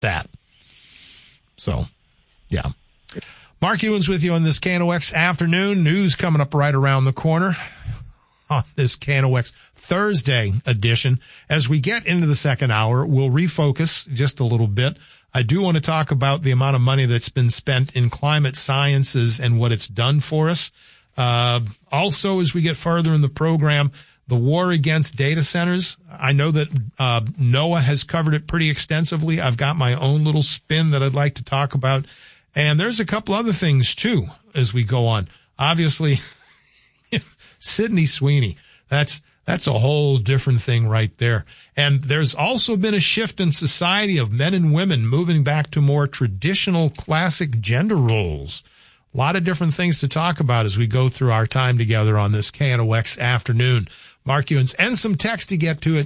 that. So, yeah. Mark Ewens with you on this KNOX afternoon. News coming up right around the corner on this KNOX Thursday edition. As we get into the second hour, we'll refocus just a little bit. I do want to talk about the amount of money that's been spent in climate sciences and what it's done for us. Also, as we get further in the program, the war against data centers. I know that NOAA has covered it pretty extensively. I've got my own little spin that I'd like to talk about. And there's a couple other things, too, as we go on. Obviously, Sydney Sweeney, that's a whole different thing right there. And there's also been a shift in society of men and women moving back to more traditional classic gender roles. A lot of different things to talk about as we go through our time together on this KNOX afternoon. Mark Ewens, and some text to get to at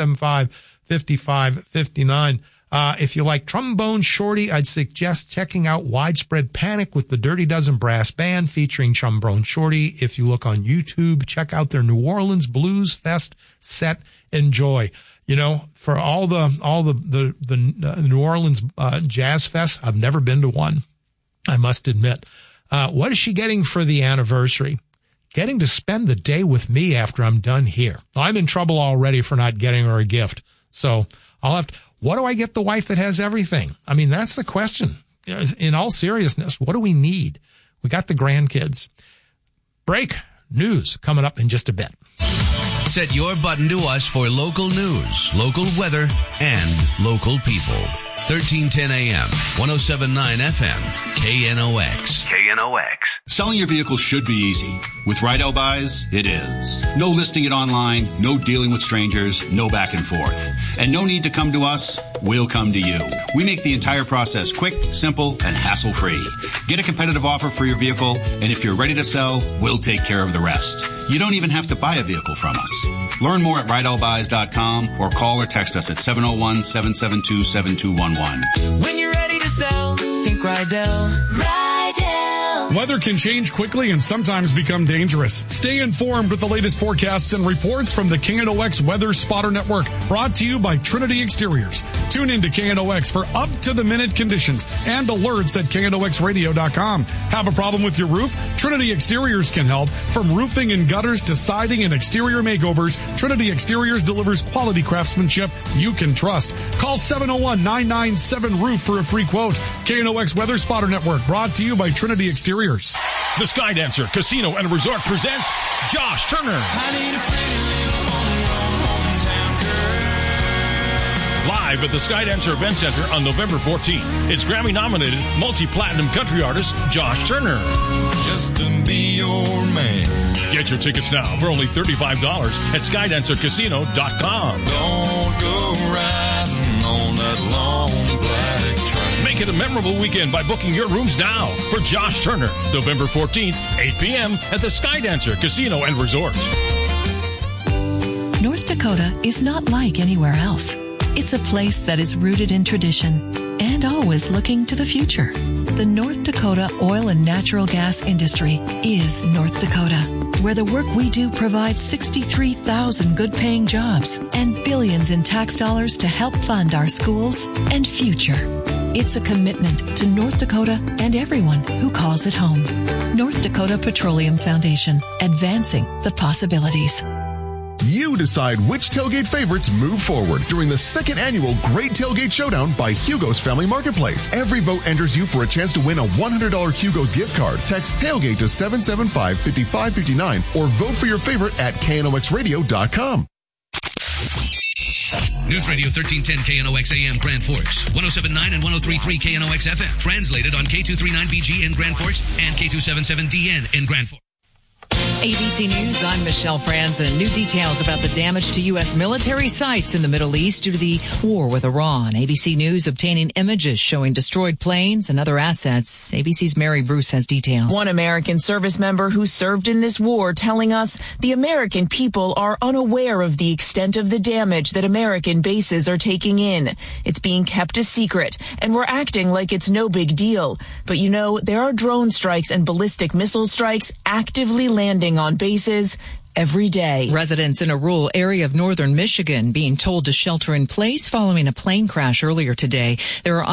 775-5559. If you like Trombone Shorty, I'd suggest checking out Widespread Panic with the Dirty Dozen Brass Band featuring Trombone Shorty. If you look on YouTube, check out their New Orleans Blues Fest set. Enjoy. You know, for all the New Orleans Jazz Fest, I've never been to one, I must admit. What is she getting for the anniversary? Getting to spend the day with me after I'm done here. I'm in trouble already for not getting her a gift. So I'll have to, what do I get the wife that has everything? I mean, that's the question. In all seriousness, what do we need? We got the grandkids. Break. News coming up in just a bit. Set your button to us for local news, local weather, and local people. 1310 AM, 107.9 FM, KNOX. KNOX. Selling your vehicle should be easy. With Rydell Buys, it is. No listing it online, no dealing with strangers, no back and forth. And no need to come to us, we'll come to you. We make the entire process quick, simple, and hassle-free. Get a competitive offer for your vehicle, and if you're ready to sell, we'll take care of the rest. You don't even have to buy a vehicle from us. Learn more at RydellBuys.com or call or text us at 701-772-7211. When you're ready to sell, think Rydell. Rydell. Weather can change quickly and sometimes become dangerous. Stay informed with the latest forecasts and reports from the KNOX Weather Spotter Network, brought to you by Trinity Exteriors. Tune in to KNOX for up-to-the-minute conditions and alerts at KNOXradio.com. Have a problem with your roof? Trinity Exteriors can help. From roofing and gutters to siding and exterior makeovers, Trinity Exteriors delivers quality craftsmanship you can trust. Call 701-997-ROOF for a free quote. KNOX Weather Spotter Network, brought to you by Trinity Exteriors. The Skydancer Casino and Resort presents Josh Turner. Live at the Skydancer Event Center on November 14th. It's Grammy-nominated multi-platinum country artist Josh Turner. Just to be your man. Get your tickets now for only $35 at SkydancerCasino.com. Don't go riding on that long black train. Make it a memorable weekend by booking your rooms now for Josh Turner, November 14th, 8 p.m. at the Skydancer Casino and Resort. North Dakota is not like anywhere else. It's a place that is rooted in tradition and always looking to the future. The North Dakota oil and natural gas industry is North Dakota, where the work we do provides 63,000 good-paying jobs and billions in tax dollars to help fund our schools and future. It's a commitment to North Dakota and everyone who calls it home. North Dakota Petroleum Foundation, advancing the possibilities. You decide which tailgate favorites move forward during the second annual Great Tailgate Showdown by Hugo's Family Marketplace. Every vote enters you for a chance to win a $100 Hugo's gift card. Text tailgate to 775-5559 or vote for your favorite at KNOXradio.com. News Radio 1310 KNOX AM Grand Forks, 107.9 and 103.3 KNOX FM. Translated on K239BG in Grand Forks and K277DN in Grand Forks. ABC News, I'm Michelle Franzen. New details about the damage to U.S. military sites in the Middle East due to the war with Iran. ABC News obtaining images showing destroyed planes and other assets. ABC's Mary Bruce has details. One American service member who served in this war telling us the American people are unaware of the extent of the damage that American bases are taking in. It's being kept a secret, and we're acting like it's no big deal. But you know, there are drone strikes and ballistic missile strikes actively landing on bases every day. Residents in a rural area of northern Michigan being told to shelter in place following a plane crash earlier today. There are